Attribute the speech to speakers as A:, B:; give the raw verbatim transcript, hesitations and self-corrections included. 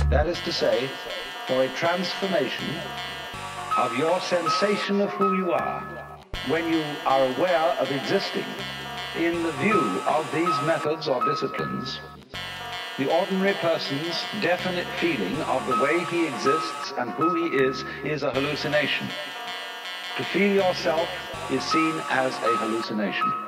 A: That is to say, for a transformation of your sensation of who you are when you are aware of existing. In the view of these methods or disciplines, the ordinary person's definite feeling of the way he exists and who he is is a hallucination. To feel yourself is seen as a hallucination.